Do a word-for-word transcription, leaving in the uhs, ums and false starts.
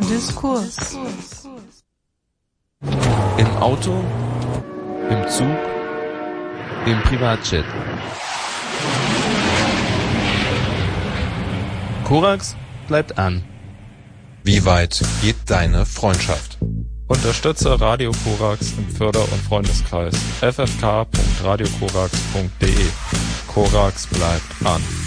Diskurs. Im Auto, im Zug, im Privatjet. Korax bleibt an. Wie weit geht deine Freundschaft? Unterstütze Radio Korax im Förder- und Freundeskreis f f k punkt radio korax punkt d e. Korax bleibt an.